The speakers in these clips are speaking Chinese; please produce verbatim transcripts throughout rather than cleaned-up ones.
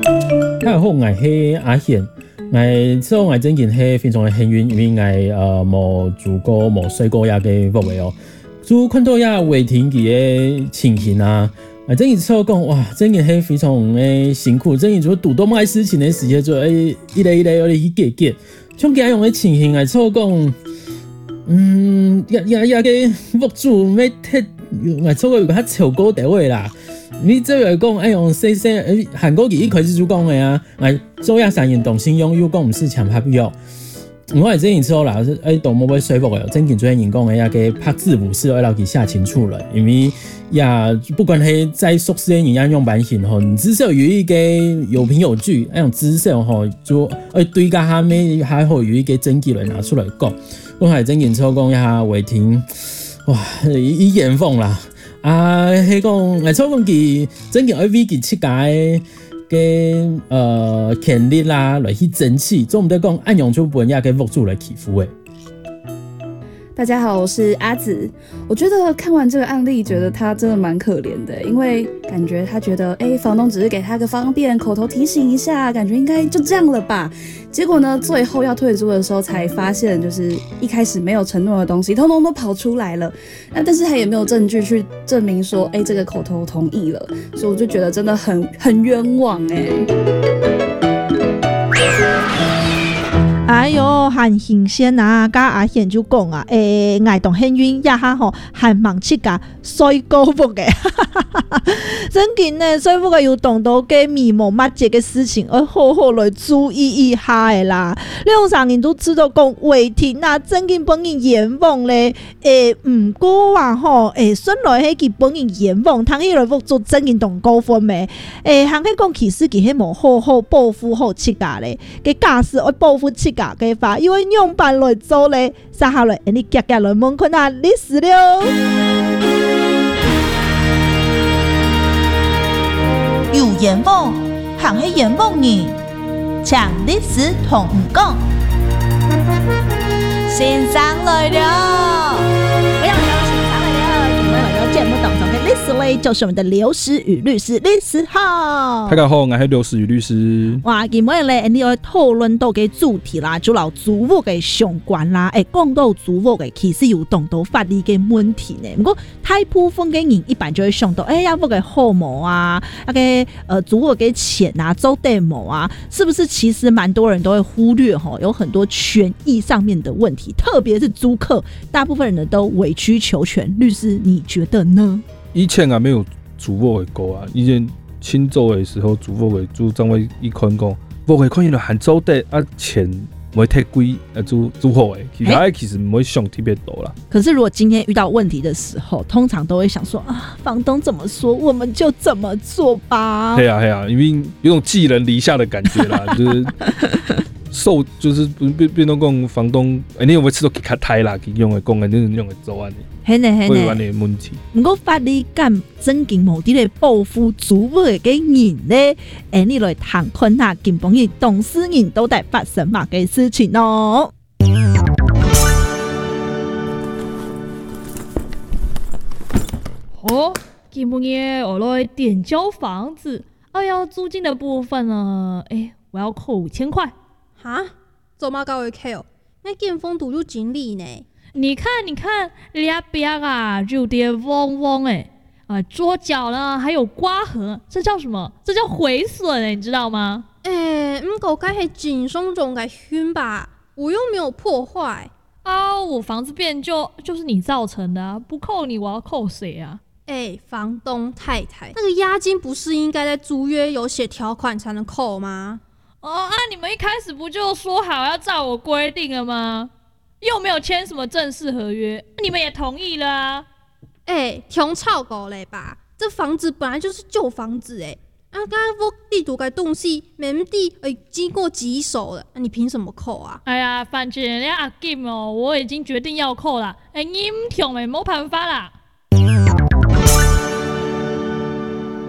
大家好，我是阿贤。我之後我真件係非常的幸運，因為我誒冇住過冇睡過也嘅屋位哦。就看到也違停佢嘅情形啊，啊真件之後講哇，真件係非常嘅辛苦，真件做拄到乜事情嘅時間就誒一嚟一嚟我哋去解決，像咁樣嘅情形啊，之後講嗯也也也嘅屋主要踢，我之後有個較超高地位啦。你即係講，哎用細細誒韓國語一開始就講嘅啊，哎做下三言動信用又講唔是強拍必要。我係真然之後啦，誒都冇乜說服嘅，真見最近講嘅也嘅拍字不是為了佢寫清楚了，因為也不管係在宿舍人家用版型吼，至少有一個有憑有據，那種至少吼就誒對家下面還好有一個證據來拿出來講。我係真見之後講一下違停，哇一言諷啦。啊，係講，我初講佢真嘅 A V 佢設計嘅呃權利啦，來去爭取，做唔得講按用就本也給屋主來欺負誒。 大家好，我是阿紫。我覺得看完這個案例，覺得他真的蠻可憐的，因為感覺他覺得，哎，房東只是給他個方便，口頭提醒一下，感覺應該就這樣了吧。結果呢，最後要退租的時候，才發現就是一開始沒有承諾的東西，通通都跑出來了。那但是他也沒有證據去證明說，哎，這個口頭同意了，所以我就覺得真的很很冤枉哎。 哎呦，很新鮮啊！甲阿賢就講啊，誒，愛動幸運也哈吼，還忙起個睡過屋嘅，真緊呢，睡屋嘅要動到嘅密謀乜嘢嘅事情，要好好來注意一下嘅啦。你用上年都知道講違停啊，真緊本人冤枉咧，誒，唔過話吼，誒，順來係佢本人冤枉，通起來屋做真緊動高分咩？誒，行起講其實佢係冇好好保護好自家咧，嘅駕駛要保護自家。嘅法，因為用辦來做咧，撒下來，你夾夾來問困啊，歷史了。 有冤枉，行係冤枉人，將歷史同唔講。先生來了， 不要聊，先生來了，因為來到節目當中嘅歷史類，就是我們的劉詩雨律師，律師好。 大家好，我係劉詩雨律師。 哇，今日咧，你要討論到嘅主題啦，就老租屋嘅相關啦。誒，講到租屋嘅，其實有當到法律嘅問題呢。不過大部分嘅人一般就會想到，誒，要屋嘅號碼啊，那個呃租屋嘅錢啊，租地毛啊，是不是？其實蠻多人都會忽略哈，有很多權益上面的問題，特別是租客，大部分人呢都委曲求全。律師，你覺得呢？ 以前啊，沒有租屋嘅歌啊，以前。清租的時候，租屋嘅租張位一看講，屋嘅可能就含租地啊錢唔會太貴，啊租租好嘅，其他其實唔會想特別多啦。 可是如果今天遇到問題的時候，通常都會想說啊，房東怎麼說，我們就怎麼做吧。 係啊係啊，因為有種寄人籬下的感覺啦，就是受就是變變到講房東，誒你有冇吃到其他台啦？佢用嘅講嘅，你用嘅做安尼。 係呢係呢， 會有安尼問題。 不過法律敢真經無啲嚟保護租屋嘅人咧，誒你來談看下，基本上當事人都在發生乜嘅事情咯。 哦，基本上我來點交房子，哎呀，租金的部分呢？誒，我要扣五千塊。 哈？做乜交佢扣？那建豐圖就經理呢？ 你看，你看，兩邊啊，有點汪汪哎，啊，桌角呢還有刮痕，這叫什麼？這叫毀損哎，你知道嗎？ 哎，唔過該係警鬆中嘅燻吧，我又沒有破壞啊，我房子變舊就是你造成的啊，不扣你，我要扣誰啊？ 哎，房東太太，那個押金不是應該在租約有寫條款才能扣嗎？ 哦啊，你們一開始不就說好要照我規定了嗎？又沒有簽什麼正式合約，你們也同意了啊？ 哎，窮臭狗嘞吧！這房子本來就是舊房子哎，啊，剛剛我地圖嘅東西，每地哎經過幾手了，啊，你憑什麼扣啊？ 哎呀，反正人家阿金哦，我已經決定要扣啦，哎，你唔聽咪冇辦法啦。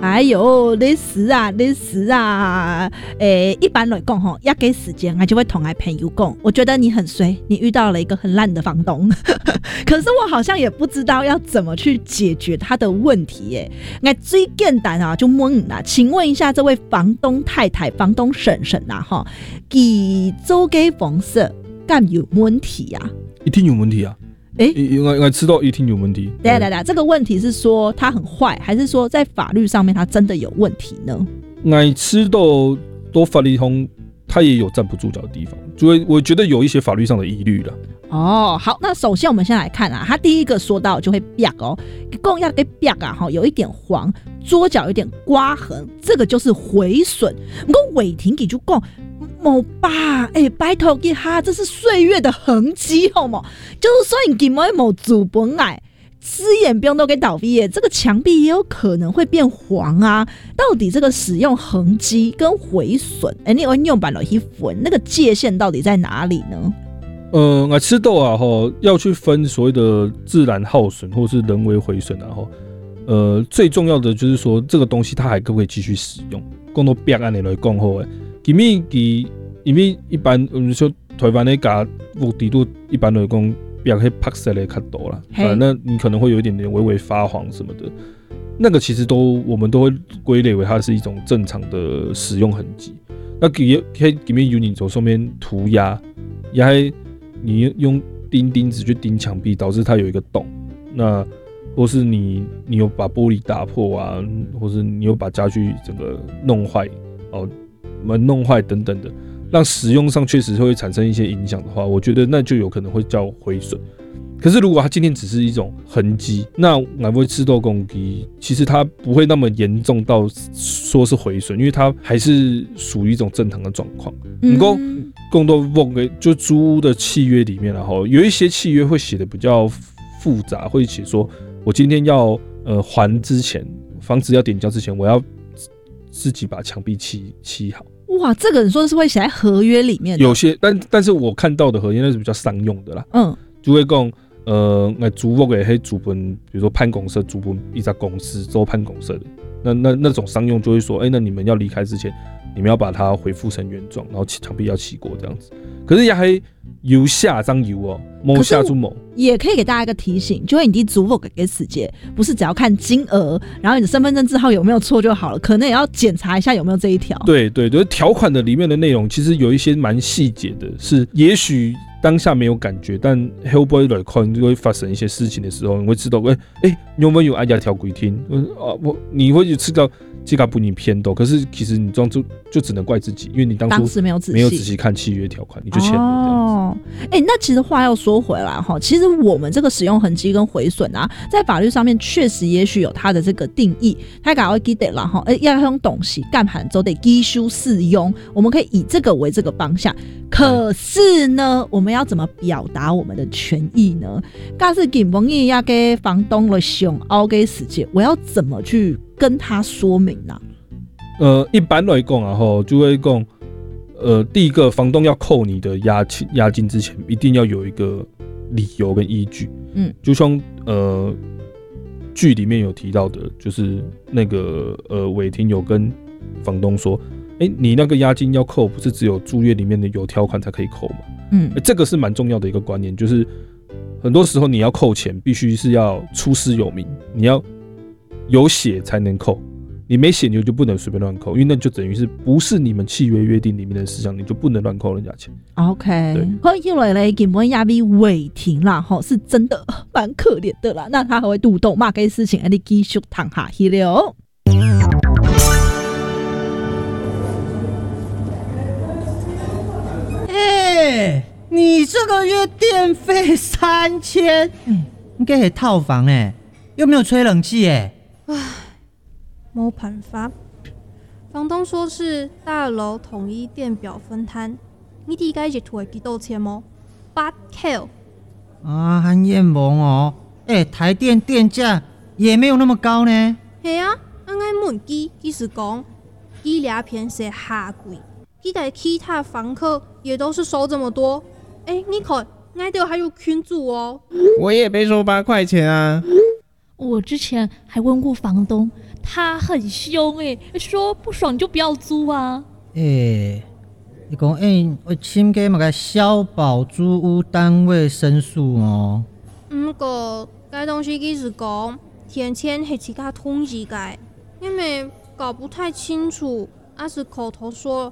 哎呦，历史啊，历史啊！诶、欸，一般来讲吼，要给时间，我就会同我朋友讲，我觉得你很衰，你遇到了一个很烂的房东。可是我好像也不知道要怎么去解决他的问题耶。我最简单啊，就问啦，请问一下这位房东太太、房东婶婶啊，哈，佢租给房子干有问题啊？ 一定有问题啊！哎、欸，我我知道一定有问题。 对对对，这个问题是说他很坏，还是说在法律上面他真的有问题呢？ 我知道多法律上他也有站不住脚的地方，所以我觉得有一些法律上的疑虑了。 哦，好，那首先我们先来看啊，他第一个说到就会壁哦，共要给壁啊，哈，有一点黄，桌角有点刮痕，这个就是毁损。不过伟霆给就讲。冇吧，哎、欸，拜托给哈，这是岁月的痕迹，好冇？就是说你根本冇主本来，只眼不用都给倒闭耶，这个墙壁也有可能会变黄啊。到底这个使用痕迹跟毁损，哎、欸，你用板了一粉，那个界限到底在哪里呢？ 呃，我知道啊，吼，要去分所谓的自然耗损或是人为毁损啊，吼，呃，最重要的就是说这个东西它还可不可以继续使用？更多别案来讲好诶。因为佢因为一般我们说台湾的家屋地都一般来讲比较黑拍色的较多啦，啊，那你可能会有一点点微微发黄什么的，那个其实都我们都会归类为它是一种正常的使用痕迹。那可以可以里面有你从上面涂鸦，也还你用钉钉子去钉墙壁，导致它有一个洞，那或是你你有把玻璃打破啊，或是你有把家具整个弄坏哦。门弄坏等等的，让使用上确实会产生一些影响的话，我觉得那就有可能会叫毁损。可是如果它今天只是一种痕迹，那我会吃豆公鸡，其实它不会那么严重到说是毁损，因为它还是属于一种正常的状况。不过更多就租屋的契约里面，然后有一些契约会写的比较复杂，会写说我今天要呃还之前，房子要点交之前，我要自己把墙壁漆漆好。 哇，这个你说是会写在合约里面的？ 有些，但但是我看到的合约那是比较商用的啦。嗯，就会讲，呃，我租屋的迄主本，比如说潘公社主本一家公司做潘公社的，那那那种商用就会说，哎、欸，那你们要离开之前，你们要把它恢复成原状，然后墙壁要漆过这样子。可是也还油下张油哦，某下出某， 也可以给大家一个提醒，就是你的租屋给死结，不是只要看金额，然后你的身份证字号有没有错就好了，可能也要检查一下有没有这一条。 对对对，条款的里面的内容其实有一些蛮细节的，是也许当下没有感觉，但 Hellboy 来看就会发生一些事情的时候，你会知道，哎、欸、哎，你有没有按压条规定？啊，我你会知道。这个不你偏多，可是其实你这样就就只能怪自己，因为你当初当时没有仔细没有仔细看契约条款，你就签了这样子。哦， 哎、欸，那其实话要说回来哈，其实我们这个使用痕迹跟毁损啊，在法律上面确实也许有它的这个定义，它搞会记得啦哈，哎，要用东西干盘都得依书适用，我们可以以这个为这个方向。可是呢，我们要怎么表达我们的权益呢？假设给房业要给房东了想凹给时间，我要怎么去跟他说明呢、啊？ 呃，一般来讲啊，吼就会讲，呃，第一个房东要扣你的押金，押金之前一定要有一个理由跟依据。嗯，就像呃剧里面有提到的，就是那个呃伟霆有跟房东说。哎、欸，你那个押金要扣，不是只有租约里面的有条款才可以扣吗？嗯、欸，这个是蛮重要的一个观念，就是很多时候你要扣钱，必须是要出师有名，你要有写才能扣，你没写你就不能随便乱扣，因为那就等于是不是你们契约约定里面的事项，你就不能乱扣人家钱。 OK， 对，后来嘞，根本亚比伟霆啦，吼，是真的蛮可怜的啦，那他还会主动骂这些事情，你继续躺下去了。 欸、你这个月电费三千，嗯，应该是套房哎、欸，又没有吹冷气哎、 欸，唉，没办法。房东说是大楼统一电表分摊，你第一个月会几多钱吗？八 K 啊，很眼蒙哦，哎、欸，台电电价也没有那么高呢。 系啊，俺爱问机，其实讲，伊俩偏是下贵。一台其他房客也都是收这么多，哎、欸，你看，那都还有群主哦。 我也被收八块钱啊。 我之前还问过房东， 他很凶哎、欸，说不爽就不要租啊。 诶、欸，你讲诶，我亲家嘛个消保租屋单位申诉哦。 毋过，该东西其实讲填签是自家通知的，因为搞不太清楚，阿是口头说